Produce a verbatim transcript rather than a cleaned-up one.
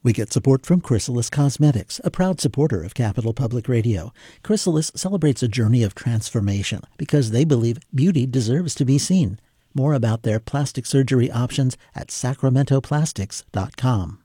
We get support from Chrysalis Cosmetics, a proud supporter of Capital Public Radio. Chrysalis celebrates a journey of transformation because they believe beauty deserves to be seen. More about their plastic surgery options at sacramento plastics dot com.